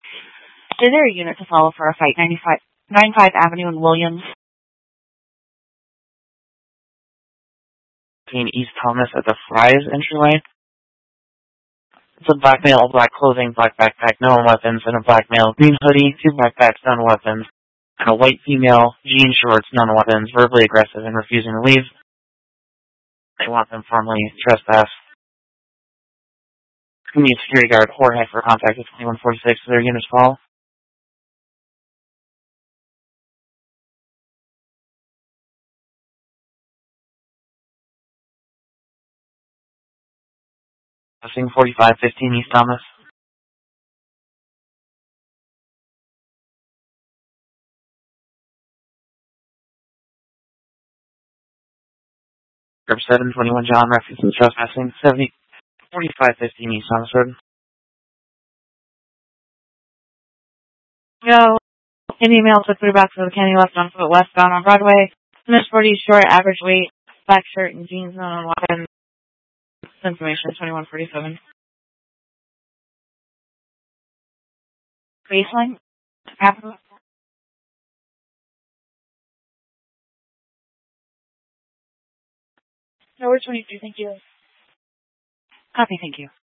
Is there a unit to follow for a fight 95 Avenue in Williams? East Thomas at the Fry's entryway. It's a black male, black clothing, black backpack, no weapons, and a black male, green hoodie, 2 backpacks, none weapons, and a white female, jean shorts, none weapons, verbally aggressive and refusing to leave. They want them formally trespass. Community security guard Jorge for contact with 2146 to their unit's call. Passing 4515 East Thomas. Group 721 John reference and trespassing 4515 East Thomas Road. No. An email took through back to the Kenny left on foot westbound on Broadway. Miss 40 short, average weight, black shirt and jeans, none weapons. Information 2147. Baseline? Capital? No, we're 23, thank you. Copy, thank you.